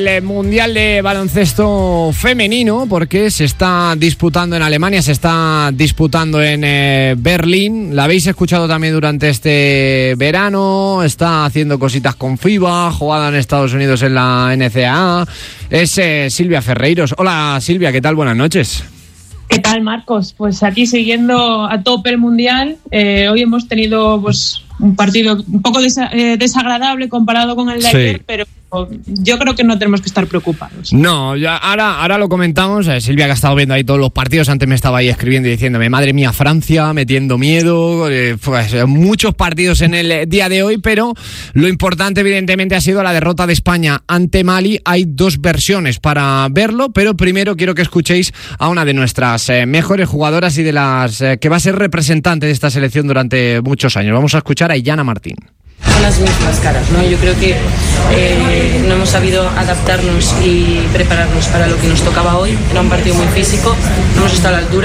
El Mundial de Baloncesto Femenino, porque se está disputando en Alemania, se está disputando en Berlín. La habéis escuchado también durante este verano. Está haciendo cositas con FIBA, jugada en Estados Unidos en la NCAA. Es Silvia Ferreiros. Hola Silvia, ¿qué tal? Buenas noches. ¿Qué tal, Marcos? Pues aquí siguiendo a tope el Mundial. Hoy hemos tenido pues un partido un poco desagradable comparado con el de ayer, pero yo creo que no tenemos que estar preocupados. No, ya ahora lo comentamos. Silvia, que ha estado viendo ahí todos los partidos, antes me estaba ahí escribiendo y diciéndome, madre mía, Francia metiendo miedo, pues muchos partidos en el día de hoy, pero lo importante evidentemente ha sido la derrota de España ante Mali. Hay dos versiones para verlo, pero primero quiero que escuchéis a una de nuestras mejores jugadoras y de las que va a ser representante de esta selección durante muchos años. Vamos a escuchar a Iyana Martín. Son las mismas caras, ¿no? Yo creo que no hemos sabido adaptarnos y prepararnos para lo que nos tocaba hoy. Era un partido muy físico, no hemos estado a la altura,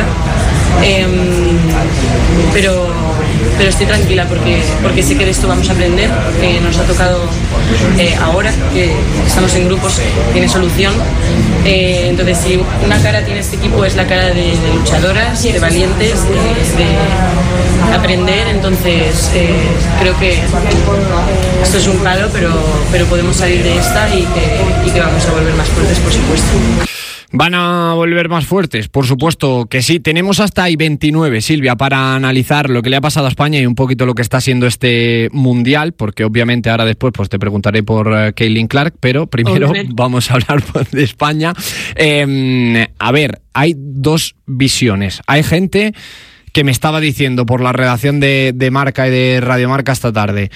pero estoy tranquila porque sé que de esto vamos a aprender, que nos ha tocado ahora, que estamos en grupos, tiene solución. Entonces, si una cara tiene este equipo es la cara de luchadoras, de valientes, de aprender. Entonces, creo que esto es un palo, pero podemos salir de esta y que vamos a volver más fuertes, por supuesto. ¿Van a volver más fuertes? Por supuesto que sí. Tenemos hasta ahí 29, Silvia, para analizar lo que le ha pasado a España y un poquito lo que está siendo este Mundial, porque obviamente ahora después pues te preguntaré por Caitlin Clark, pero primero vamos a hablar de España. A ver, hay dos visiones. Hay gente que me estaba diciendo por la redacción de Marca y de Radio Marca esta tarde,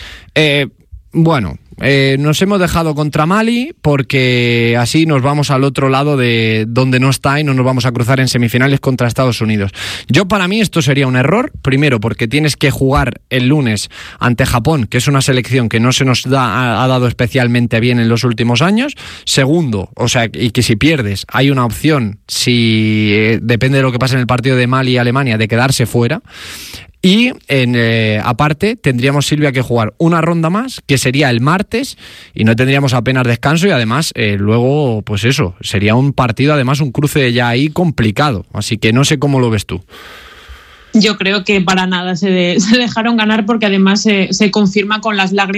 nos hemos dejado contra Mali porque así nos vamos al otro lado de donde no está y no nos vamos a cruzar en semifinales contra Estados Unidos. Para mí esto sería un error, primero porque tienes que jugar el lunes ante Japón, que es una selección que no se nos ha dado especialmente bien en los últimos años. Segundo, y que si pierdes hay una opción, si depende de lo que pase en el partido de Mali y Alemania, de quedarse fuera. Y aparte tendríamos, Silvia, que jugar una ronda más, que sería el martes, y no tendríamos apenas descanso, y además luego pues eso, sería un partido, además un cruce ya ahí complicado, así que no sé cómo lo ves tú. Yo creo que para nada se dejaron ganar, porque además se confirma con las lágrimas